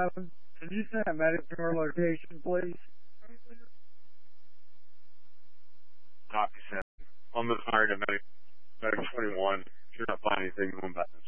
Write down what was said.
7, can you send a medic to our location, please? Copy 7. I'm going to fire to medic 21. If you're not finding anything, going back to